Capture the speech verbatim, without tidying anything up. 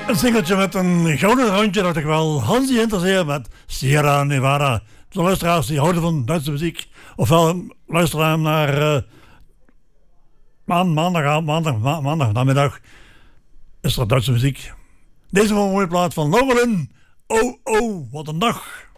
Een singeltje met een gouden randje, dacht ik wel. Hansi Hinterseer met Sierra Nevada. De luisteraars die houden van Duitse muziek, ofwel luisteren naar uh, maan, maandag, maandag, ma- maandag namiddag is er Duitse muziek. Deze mooie plaat van Laurelin. Oh, oh, wat een dag.